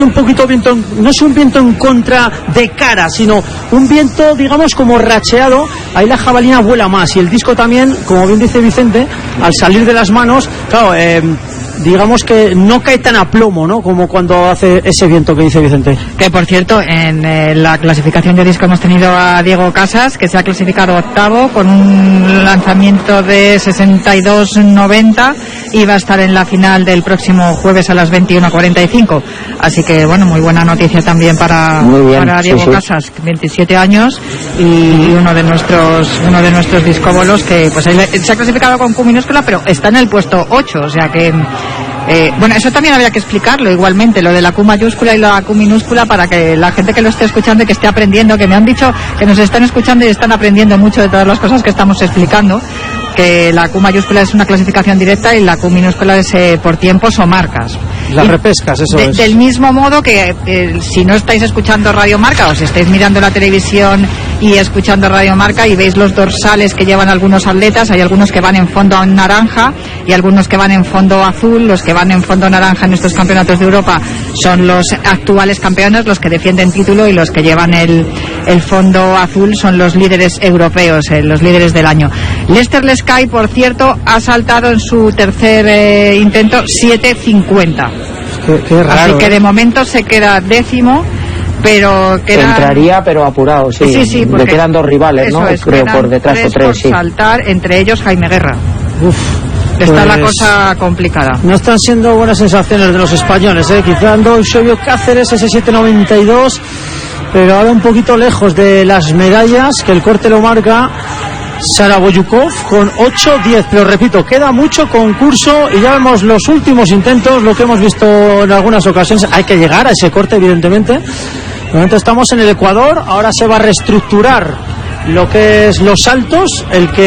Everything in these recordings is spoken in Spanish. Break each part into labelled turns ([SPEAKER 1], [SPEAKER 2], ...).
[SPEAKER 1] un poquito viento, no es un viento en contra de cara, sino un viento, digamos, como racheado. Ahí la jabalina vuela más, y el disco también, como bien dice Vicente, al salir de las manos, claro, digamos que no cae tan a plomo, ¿no?, como cuando hace ese viento que dice Vicente.
[SPEAKER 2] Que por cierto, en la clasificación de disco hemos tenido a Diego Casas, que se ha clasificado octavo con un lanzamiento de 62.90 y va a estar en la final del próximo jueves a las 21:45. Así que bueno, muy buena noticia también para Diego Casas, 27 años y uno de nuestros discóbolos, que pues se ha clasificado con Q minúscula, pero está en el puesto 8, o sea que bueno, eso también habría que explicarlo igualmente, lo de la Q mayúscula y la Q minúscula, para que la gente que lo esté escuchando y que esté aprendiendo, que me han dicho que nos están escuchando y están aprendiendo mucho de todas las cosas que estamos explicando, que la Q mayúscula es una clasificación directa y la Q minúscula es por tiempos o marcas.
[SPEAKER 1] Las repescas, eso es.
[SPEAKER 2] Del mismo modo que si no estáis escuchando Radio Marca, o si estáis mirando la televisión y escuchando Radio Marca y veis los dorsales que llevan algunos atletas, hay algunos que van en fondo naranja y algunos que van en fondo azul. Los que van en fondo naranja en estos campeonatos de Europa son los actuales campeones, los que defienden título, y los que llevan el fondo azul son los líderes europeos, los líderes del año. Lester Leskai, por cierto, ha saltado en su tercer intento 7.50.
[SPEAKER 1] Qué raro,
[SPEAKER 2] así que de momento se queda décimo, pero
[SPEAKER 3] entraría pero apurado, sí. Le quedan dos rivales, ¿no? Creo por detrás, o tres,
[SPEAKER 2] por saltar, entre ellos Jaime Guerra. Está la cosa complicada.
[SPEAKER 1] No están siendo buenas sensaciones de los españoles, quitando Eusebio Cáceres, ese 7.92, pero ahora un poquito lejos de las medallas, que el corte lo marca Sara Boyukov con 8.10, pero repito, queda mucho concurso y ya vemos los últimos intentos, lo que hemos visto en algunas ocasiones. Hay que llegar a ese corte, evidentemente. De momento estamos en el Ecuador, ahora se va a reestructurar lo que es los saltos,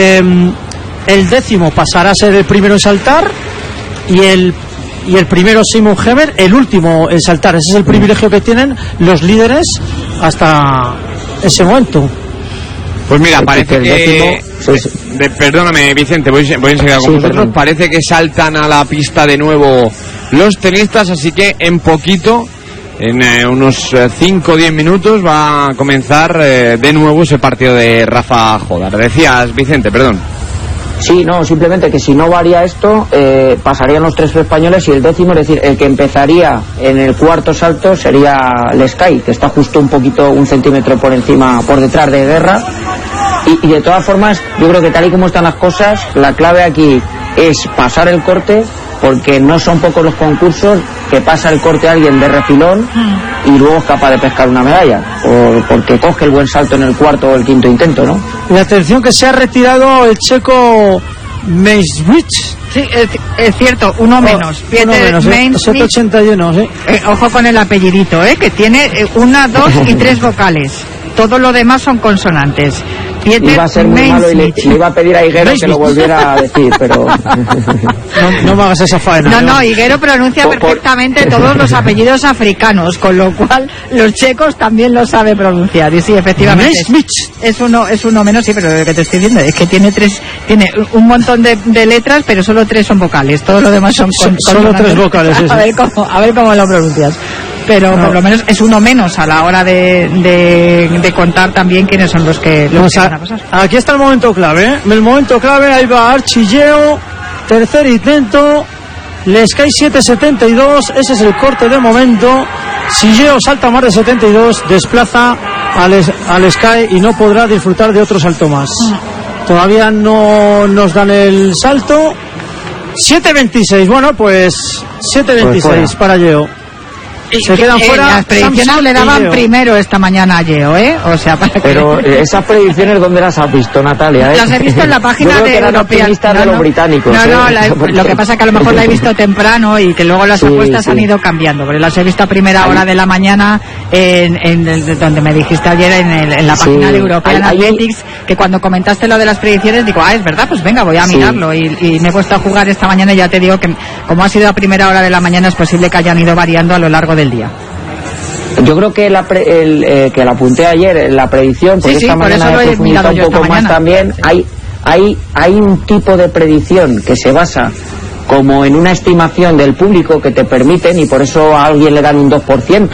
[SPEAKER 1] el décimo pasará a ser el primero en saltar y el primero Simon Hemer, el último en saltar. Ese es el privilegio que tienen los líderes hasta ese momento.
[SPEAKER 4] Pues mira, parece que... Perdóname, Vicente, voy enseguida con vosotros. Perdón. Parece que saltan a la pista de nuevo los tenistas, así que en poquito, en unos 5 o 10 minutos, va a comenzar de nuevo ese partido de Rafa Jodar. Decías, Vicente, perdón.
[SPEAKER 3] Sí, no, simplemente que si no varía esto, pasarían los tres españoles y el décimo, es decir, el que empezaría en el cuarto salto sería Leskai, que está justo un centímetro por detrás de Guerra. Y de todas formas, yo creo que tal y como están las cosas, la clave aquí es pasar el corte, porque no son pocos los concursos que pasa el corte a alguien de refilón y luego es capaz de pescar una medalla, porque coge el buen salto en el cuarto o el quinto intento, ¿no?
[SPEAKER 1] Y atención que se ha retirado el checo Meiswich.
[SPEAKER 2] Sí, es cierto, uno menos. Peter Meiswich,
[SPEAKER 1] 781, sí.
[SPEAKER 2] Ojo con el apellidito, que tiene 1, 2 y 3 vocales. Todo lo demás son consonantes.
[SPEAKER 3] Iba a ser muy malo y le iba a pedir a Higuero que lo volviera a decir, pero...
[SPEAKER 1] No me hagas esa faena.
[SPEAKER 2] No, Higuero pronuncia perfectamente todos los apellidos africanos, con lo cual los checos también lo sabe pronunciar. Y sí, efectivamente, es uno menos, sí, pero lo que te estoy diciendo es que tiene un montón de letras, pero solo 3 son vocales. Todo lo demás son
[SPEAKER 1] solo 3 vocales.
[SPEAKER 2] A ver cómo lo pronuncias. Pero por lo menos es uno menos a la hora de contar también quiénes son los que van a pasar.
[SPEAKER 1] Aquí está el momento clave, El momento clave, ahí va Archie Yeo, tercer intento, Leskai 7.72, ese es el corte de momento. Si Yeo salta más de 72, desplaza a Leskai y no podrá disfrutar de otro salto más. Todavía no nos dan el salto. 7.26, bueno, pues 7.26 para Yeo. Se quedan fuera.
[SPEAKER 2] Las predicciones le daban primero esta mañana a Yeo, o sea, para
[SPEAKER 3] pero esas predicciones, ¿dónde las has visto, Natalia?
[SPEAKER 2] Las he visto en la página de European.
[SPEAKER 3] De los británicos.
[SPEAKER 2] Lo que pasa es que a lo mejor la he visto temprano y que luego las apuestas han ido cambiando, porque las he visto a primera hora de la mañana donde me dijiste ayer en la página de European Athletics, que cuando comentaste lo de las predicciones digo, es verdad, pues venga, voy a mirarlo, y me he puesto a jugar esta mañana y ya te digo que como ha sido a primera hora de la mañana es posible que hayan ido variando a lo largo del día.
[SPEAKER 3] Yo creo que que la apunté ayer, la predicción, porque esta mañana he profundizado un poco más también. Hay un tipo de predicción que se basa como en una estimación del público que te permiten, y por eso a alguien le dan un 2%,